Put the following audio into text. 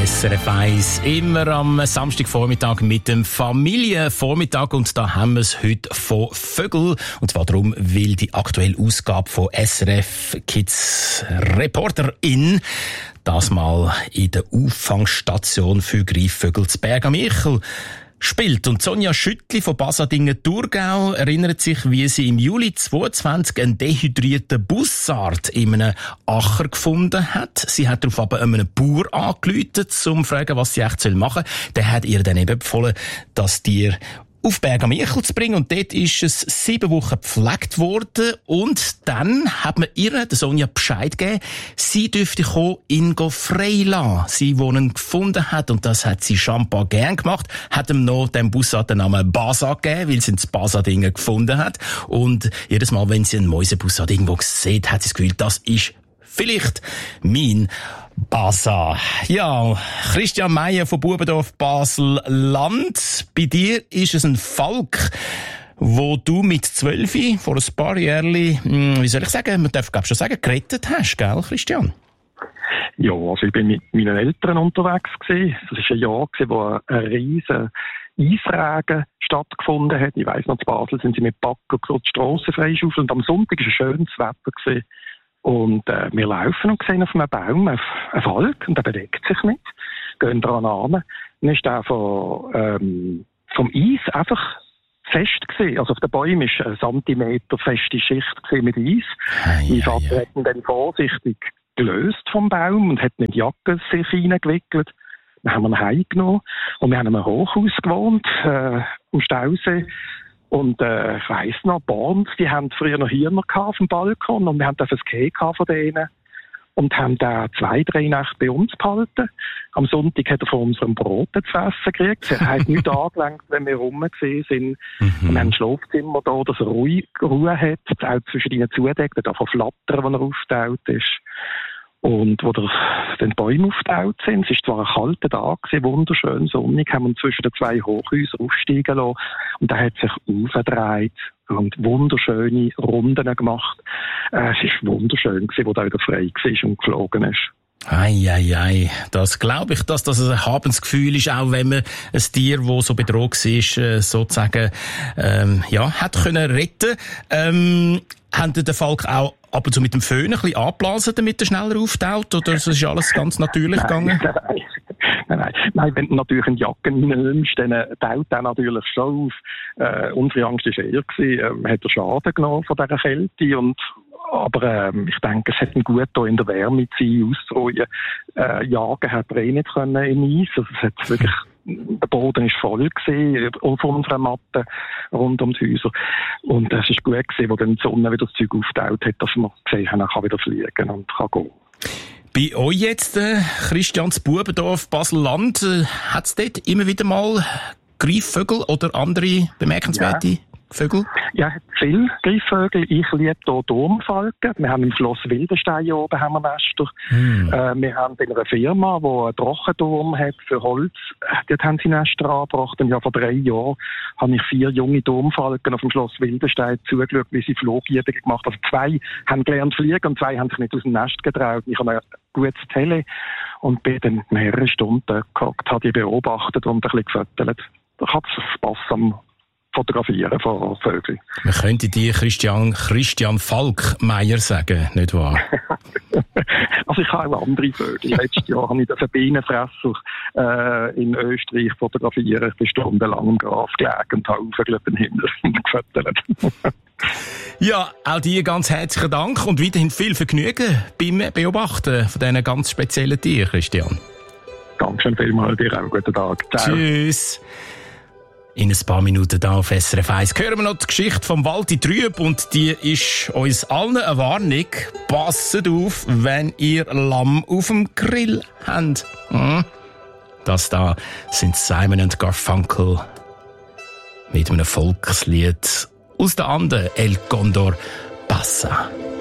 SRF 1, immer am Samstagvormittag mit dem Familienvormittag. Und da haben wir es heute von Vögel. Und zwar darum, weil die aktuelle Ausgabe von SRF Kids Reporterin das mal in der Auffangstation für Greifvögel zu Berg am Michel spielt. Und Sonja Schüttli von Basadingen-Thurgau erinnert sich, wie sie im Juli 2022 einen dehydrierten Bussard in einem Acher gefunden hat. Sie hat darauf aber einem Bauer angerufen, um zu fragen, was sie echt machen soll. Der hat ihr dann eben empfohlen, das Tier auf Berg am Michel zu bringen. Und dort ist es 7 Wochen gepflegt worden. Und dann hat man ihr, der Sonja, Bescheid gegeben, sie dürfte kommen, ihn freilassen. Sie, die ihn gefunden hat, und das hat sie scheinbar gern gemacht, hat ihm noch dem Bussard den Namen Basa gegeben, weil sie ihn in Basadingen gefunden hat. Und jedes Mal, wenn sie einen Mäusebussard irgendwo sieht, hat sie das Gefühl, das ist vielleicht mein Basa. Ja, Christian Meyer von Bubendorf Basel-Land. Bei dir ist es ein Falk, wo du mit 12 vor ein paar Jahren, wie soll ich sagen, man darf schon sagen, gerettet hast, gell, Christian? Ja, also ich bin mit meinen Eltern unterwegs gewesen. Das war ein Jahr, wo ein riesen Eisregen stattgefunden hat. Ich weiss noch, in Basel sind sie mit Backen die Strassen freischaufeln. Und am Sonntag war ein schönes Wetter gewesen. Und wir laufen und sehen auf einem Baum einen Falk und der bewegt sich nicht. Gehen dran an. Dann ist der vom Eis einfach fest gewesen. Also auf den Bäumen war eine Zentimeter feste Schicht mit Eis. Mein Vater hat ihn dann vorsichtig gelöst vom Baum und hat ihn in die Jacke sich hineingewickelt. Dann haben wir ihn heimgenommen und wir haben in einem Hochhaus gewohnt, am Stausee. Und ich weiss noch, Borns, die haben früher noch Hühner auf dem Balkon und wir haben das ein Käse von denen und haben da 2-3 Nächte bei uns behalten. Am Sonntag hat er von unserem Brot zu essen gekriegt. Er hat nichts angelenkt, wenn wir rum sind. Wir haben ein Schlafzimmer da, dass er Ruhe hat, auch zwischen ihnen zudeckt, davon flattern, wenn er aufgetaut ist. Und wo dann die Bäume aufgetaut sind, es war zwar ein kalter Tag, wunderschön sonnig, haben wir zwischen den 2 Hochhäusern aufsteigen lassen. Und er hat sich aufgedreht und wunderschöne Runden gemacht. Es war wunderschön, wo er wieder frei war und geflogen ist. Ei, das glaube ich, dass das ein Habensgefühl ist, auch wenn man ein Tier, das so bedroht war, sozusagen, hat können retten. Haben den Falk auch ab und zu mit dem Föhn ein bisschen angeblasen, damit er schneller auftaucht, oder ist alles ganz natürlich gegangen? Nein, wenn du natürlich eine Jacke reinnimmst, dann taut er natürlich schon auf. Unsere Angst war eher, man hat Schaden genommen von dieser Kälte aber ich denke, es hat ihm gut getan, in der Wärme zu sein, auszuruhen. Jagen hat er nicht können in Eis. Also es hat wirklich, der Boden war voll gewesen, auf unserer Matte rund um die Häuser. Und es war gut gewesen, wo dann die Sonne wieder das Zeug aufgetaut hat, dass man gesehen hat, er kann wieder fliegen und kann gehen. Bei euch jetzt, Christians Bubendorf Basel-Land, hat es dort immer wieder mal Greifvögel oder andere bemerkenswerte Vögel? Ja, viele Greifvögel. Ich liebe hier Turmfalken. Wir haben im Schloss Wildenstein oben haben wir Nester. Wir haben in einer Firma, die einen Trockenturm hat für Holz. Dort haben sie Nester angebracht. Und ja, vor 3 Jahren habe ich 4 junge Turmfalken auf dem Schloss Wildenstein zugeschaut, wie sie Flugübungen gemacht haben. Also 2 haben gelernt fliegen und 2 haben sich nicht aus dem Nest getraut. Ich habe ein gutes Tele und bin dann mehrere Stunden gehockt, habe die beobachtet und ein bisschen gefüttert. Da hat es Spass am Fotografieren von Vögeln. Man könnte dir Christian Falkmeier sagen, nicht wahr? Also ich habe auch andere Vögel. Letztes Jahr habe ich den Bienenfresser in Österreich fotografiert. Ich bin stundenlang im Graf gelegen und habe aufgelegt den Himmel gefüttert. Ja, auch dir ganz herzlichen Dank und weiterhin viel Vergnügen beim Beobachten von diesen ganz speziellen Tieren, Christian. Dankeschön vielmals, dir auch. Guten Tag. Ciao. Tschüss. In ein paar Minuten hier auf SRF 1 hören wir noch die Geschichte vom Walti Trüb und die ist uns allen eine Warnung. Passet auf, wenn ihr Lamm auf dem Grill habt. Das da sind Simon und Garfunkel mit einem Volkslied aus der Anden, El Condor Pasa.